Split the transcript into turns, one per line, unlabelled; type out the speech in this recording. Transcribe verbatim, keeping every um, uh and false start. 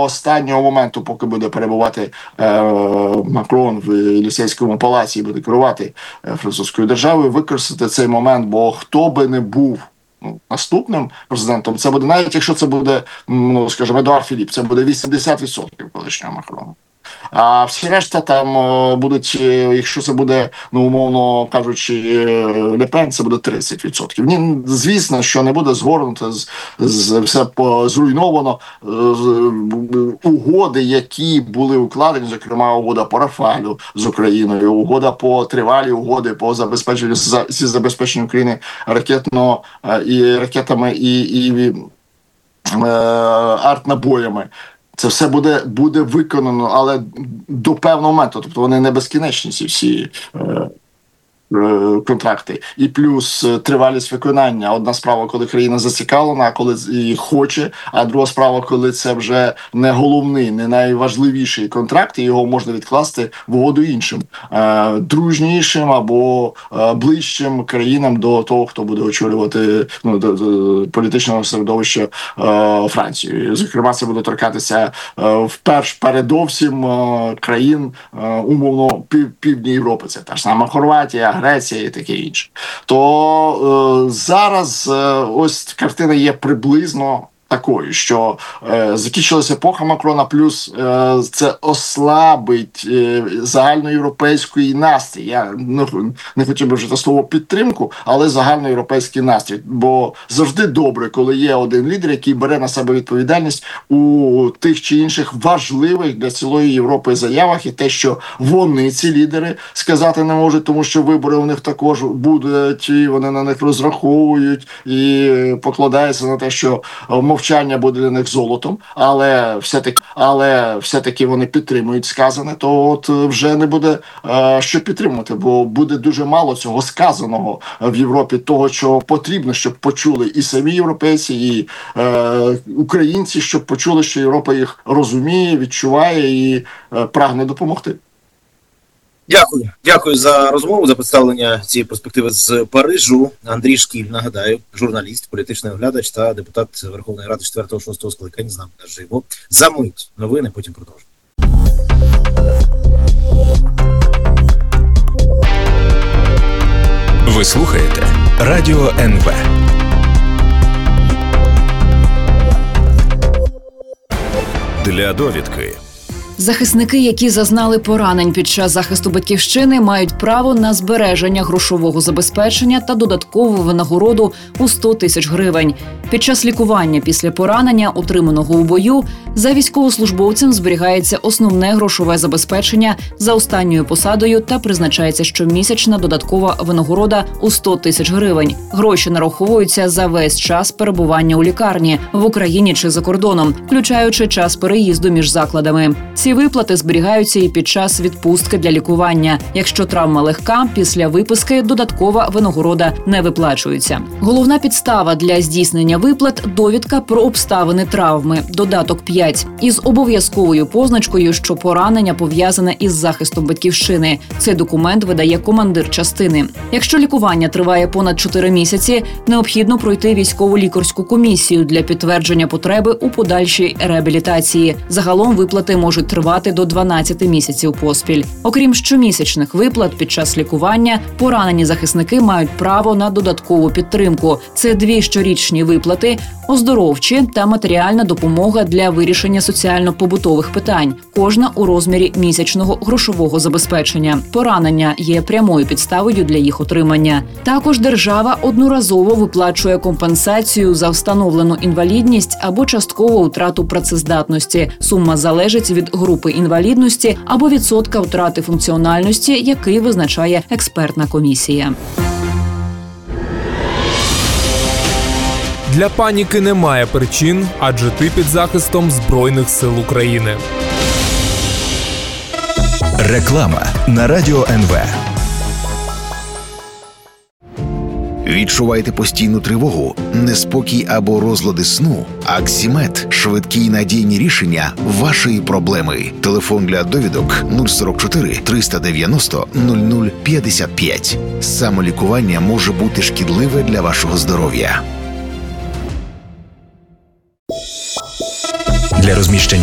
останнього моменту, поки буде перебувати е, Макрон в Елісейському палаці і буде керувати е, французькою державою, використати цей момент, бо хто би не був ну, наступним президентом, це буде, навіть якщо це буде, ну, скажімо, Едуард Філіп, це буде вісімдесят відсотків колишнього Макрона. А всі решта там будуть, якщо це буде, ну, умовно кажучи, Ле Пен, це буде тридцять відсотків. Ні, звісно, що не буде згорнуто, з, з, все зруйновано. Угоди, які були укладені, зокрема, угода по Рафалю з Україною, угода по тривалі угоди по забезпеченню, зі забезпеченню України ракетно, і ракетами і, і е, артнабоями. Це все буде, буде виконано, але до певного моменту. Тобто вони не безкінечні, ці всі е, е, контракти. І плюс тривалість виконання. Одна справа, коли країна зацікавлена, коли її хоче, а друга справа, коли це вже не головний, не найважливіший контракт, і його можна відкласти в угоду іншим, е, дружнішим або е, ближчим країнам до того, хто буде очолювати, ну, до, до політичного середовища е, Франції. Зокрема, це буде торкатися е, вперше передовсім е, країн е, умовно пів, Півдні Європи. Це та ж сама Хорватія, Греція і таке інше. То е, зараз е, ось картина є приблизно такою, що е, закінчилася епоха Макрона, плюс е, це ослабить е, загальноєвропейський настрій. Я не, не хотів би вжити слово підтримку, але загальноєвропейський настрій. Бо завжди добре, коли є один лідер, який бере на себе відповідальність у тих чи інших важливих для цілої Європи заявах, і те, що вони, ці лідери, сказати не можуть, тому що вибори у них також будуть, і вони на них розраховують, і покладаються на те, що мовчання буде для них золотом, але все-таки, але все-таки вони підтримують сказане, то от вже не буде е, що підтримувати, бо буде дуже мало цього сказаного в Європі, того, що потрібно, щоб почули і самі європейці, і е, українці, щоб почули, що Європа їх розуміє, відчуває і е, прагне допомогти.
Дякую. Дякую за розмову, за представлення цієї перспективи з Парижу. Андрій Шкіль, нагадаю, журналіст, політичний оглядач та депутат Верховної Ради четвертого-шостого скликання, з нами наживо. За мить новини, потім продовжимо.
Ви слухаєте Радіо ен ве. Для довідки.
Захисники, які зазнали поранень під час захисту батьківщини, мають право на збереження грошового забезпечення та додаткову винагороду у сто тисяч гривень. Під час лікування після поранення, отриманого у бою, за військовослужбовцем зберігається основне грошове забезпечення за останньою посадою та призначається щомісячна додаткова винагорода у сто тисяч гривень. Гроші нараховуються за весь час перебування у лікарні, в Україні чи за кордоном, включаючи час переїзду між закладами. Ці виплати зберігаються і під час відпустки для лікування. Якщо травма легка, після виписки додаткова винагорода не виплачується. Головна підстава для здійснення виплат – довідка про обставини травми, додаток п'ять, із обов'язковою позначкою, що поранення пов'язане із захистом батьківщини. Цей документ видає командир частини. Якщо лікування триває понад чотири місяці, необхідно пройти військово-лікарську комісію для підтвердження потреби у подальшій реабілітації. Загалом виплати можуть тривати до дванадцяти місяців поспіль. Окрім щомісячних виплат під час лікування, поранені захисники мають право на додаткову підтримку. Це дві щорічні виплати, оздоровчі та матеріальна допомога для вирішення соціально-побутових питань, кожна у розмірі місячного грошового забезпечення. Поранення є прямою підставою для їх отримання. Також держава одноразово виплачує компенсацію за встановлену інвалідність або часткову втрату працездатності. Сума залежить від групи інвалідності або відсотка втрати функціональності, який визначає експертна комісія.
Для паніки немає причин, адже ти під захистом Збройних сил України.
Реклама на Радіо ен ве.
Відчуваєте постійну тривогу, неспокій або розлади сну? Аксімед – швидкі й надійні рішення вашої проблеми. Телефон для довідок нуль сорок чотири триста дев'яносто нуль нуль п'ятдесят п'ять. Самолікування може бути шкідливе для вашого здоров'я.
Для розміщення